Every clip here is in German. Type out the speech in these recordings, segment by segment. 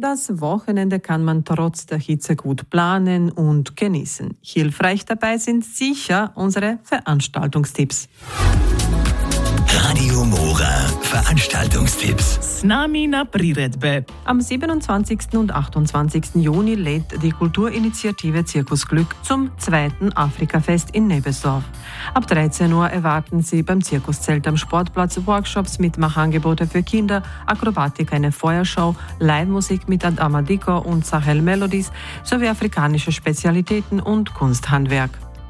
Das Wochenende kann man trotz der Hitze gut planen und genießen. Hilfreich dabei sind sicher unsere Veranstaltungstipps. Radio Mora Veranstaltungstipps. S nami na priredbe. Am 27. und 28. Juni lädt die Kulturinitiative Zirkus Glück zum 2. Afrikafest in Nebelsdorf. Ab 13 Uhr erwarten Sie beim Zirkuszelt am Sportplatz Workshops, Mitmachangebote für Kinder, Akrobatik, eine Feuershow, Live-Musik mit Adama Diko und Sahel Melodies sowie afrikanische Spezialitäten und Kunsthandwerk.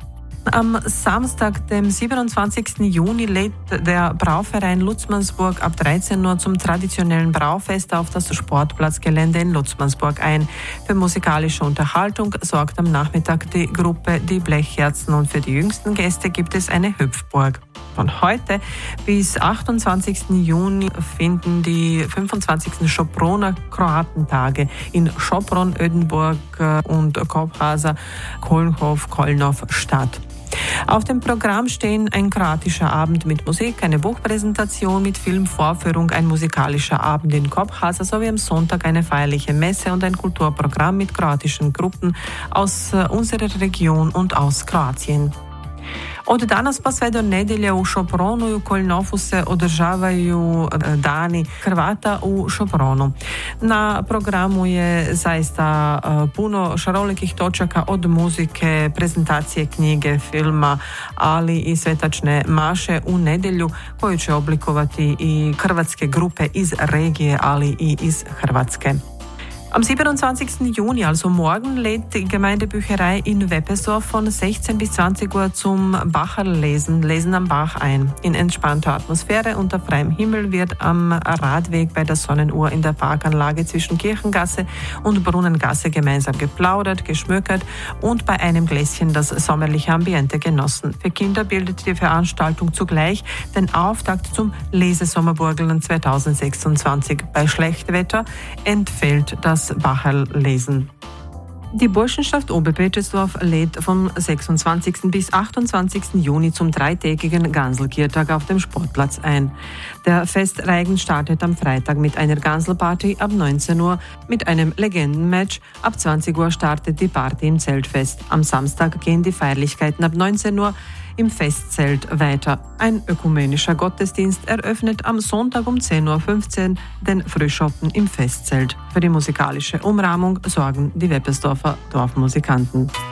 Am Samstag, dem 27. Juni, lädt der Brauverein Lutzmannsburg ab 13 Uhr zum traditionellen Braufest auf das Sportplatzgelände in Lutzmannsburg ein. Für musikalische Unterhaltung sorgt am Nachmittag die Gruppe Die Blechherzen und für die jüngsten Gäste gibt es eine Hüpfburg. Von heute bis 28. Juni finden die 25. Sopronner Kroatentage in Sopron, Ödenburg und Kopphasa, Kolnhof, Kolnov statt. Auf dem Programm stehen ein kroatischer Abend mit Musik, eine Buchpräsentation mit Filmvorführung, ein musikalischer Abend in Kopphasa sowie am Sonntag eine feierliche Messe und ein Kulturprogramm mit kroatischen Gruppen aus unserer Region und aus Kroatien. Od danas pa sve do nedjelje u Šopronu i u Koljnofu se održavaju dani Hrvata u Šopronu. Na programu je zaista puno šarolikih točaka od muzike, prezentacije knjige, filma, ali i svetačne maše u nedjelju koju će oblikovati i hrvatske grupe iz regije, ali i iz Hrvatske. Am 27. Juni, also morgen, lädt die Gemeindebücherei in Weppersdorf von 16 bis 20 Uhr zum Bacherlesen am Bach ein. In entspannter Atmosphäre unter freiem Himmel wird am Radweg bei der Sonnenuhr in der Parkanlage zwischen Kirchengasse und Brunnengasse gemeinsam geplaudert, geschmökert und bei einem Gläschen das sommerliche Ambiente genossen. Für Kinder bildet die Veranstaltung zugleich den Auftakt zum Lesesommerburgeln 2026. Bei Schlechtwetter entfällt das Bacherlesen. Die Burschenschaft Oberpetersdorf lädt vom 26. bis 28. Juni zum dreitägigen Ganselkirtag auf dem Sportplatz ein. Der Festreigen startet am Freitag mit einer Ganselparty ab 19 Uhr mit einem Legendenmatch. Ab 20 Uhr startet die Party im Zeltfest. Am Samstag gehen die Feierlichkeiten ab 19 Uhr im Festzelt weiter. Ein ökumenischer Gottesdienst eröffnet am Sonntag um 10.15 Uhr den Frühschoppen im Festzelt. Für die musikalische Umrahmung sorgen die Weppersdorfer Dorfmusikanten.